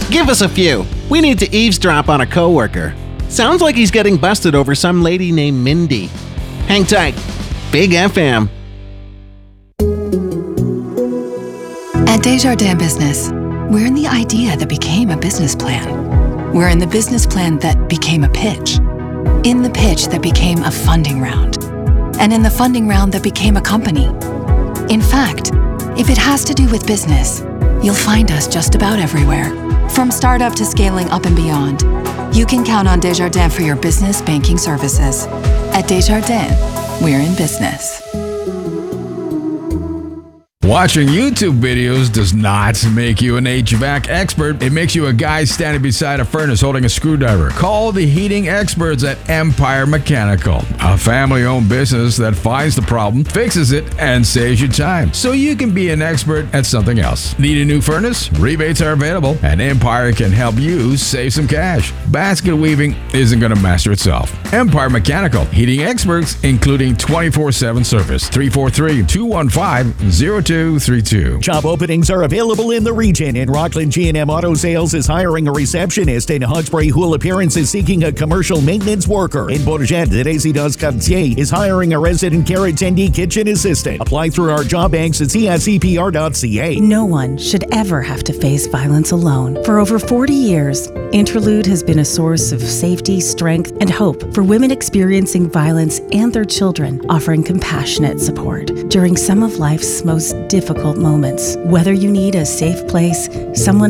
Give us a few. We need to eavesdrop on a coworker. Sounds like he's getting busted over some lady named Mindy. Hang tight. Big FM. At Desjardins Business, we're in the idea that became a business plan. We're in the business plan that became a pitch. In the pitch that became a funding round. And in the funding round that became a company. In fact, if it has to do with business, you'll find us just about everywhere. From startup to scaling up and beyond, you can count on Desjardins for your business banking services. At Desjardins, we're in business. Watching YouTube videos does not make you an HVAC expert. It makes you a guy standing beside a furnace holding a screwdriver. Call the heating experts at Empire Mechanical, a family-owned business that finds the problem, fixes it, and saves you time, so you can be an expert at something else. Need a new furnace? Rebates are available, and Empire can help you save some cash. Basket weaving isn't going to master itself. Empire Mechanical, heating experts, including 24/7 service. 343-215-0232. Job openings are available in the region, and Rockland G&M Auto Sales is hiring a receptionist, and Hawkesbury Houle Appearance is seeking a commercial maintenance worker. In Bourget, Résidence Cartier is hiring a resident care attendee kitchen assistant. Apply through our job banks at cscpr.ca. No one should ever have to face violence alone. For over 40 years, Interlude has been a source of safety, strength, and hope for women experiencing violence and their children, offering compassionate support during some of life's most difficult moments. Whether you need a safe place, someone